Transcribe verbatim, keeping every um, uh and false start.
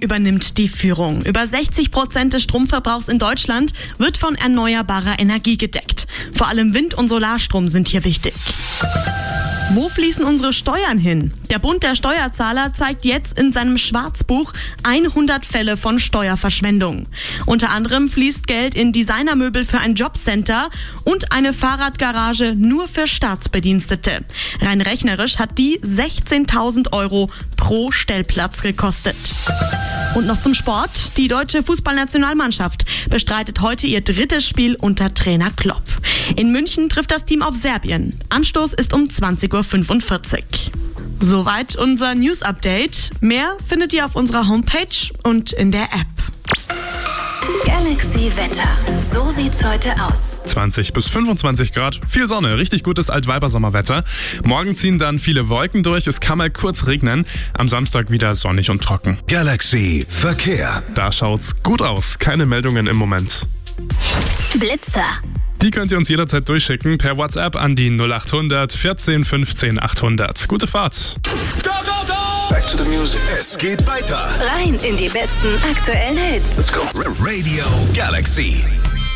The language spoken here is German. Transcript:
übernimmt die Führung. Über sechzig Prozent des Stromverbrauchs in Deutschland wird von erneuerbarer Energie gedeckt. Vor allem Wind- und Solarstrom sind hier wichtig. Wo fließen unsere Steuern hin? Der Bund der Steuerzahler zeigt jetzt in seinem Schwarzbuch hundert Fälle von Steuerverschwendung. Unter anderem fließt Geld in Designermöbel für ein Jobcenter und eine Fahrradgarage nur für Staatsbedienstete. Rein rechnerisch hat die sechzehntausend Euro pro Stellplatz gekostet. Und noch zum Sport. Die deutsche Fußballnationalmannschaft bestreitet heute ihr drittes Spiel unter Trainer Klopp. In München trifft das Team auf Serbien. Anstoß ist um zwanzig Uhr fünfundvierzig. Soweit unser News-Update. Mehr findet ihr auf unserer Homepage und in der App. Galaxy Wetter. So sieht's heute aus. zwanzig bis fünfundzwanzig Grad, viel Sonne, richtig gutes Altweibersommerwetter. Morgen ziehen dann viele Wolken durch, es kann mal kurz regnen. Am Samstag wieder sonnig und trocken. Galaxy Verkehr. Da schaut's gut aus, keine Meldungen im Moment. Blitzer. Die könnt ihr uns jederzeit durchschicken per WhatsApp an die null acht hundert vierzehn fünfzehn achthundert. Gute Fahrt. Go, go, go! Back to the music. Es geht weiter. Rein in die besten aktuellen Hits. Let's go. Radio Galaxy.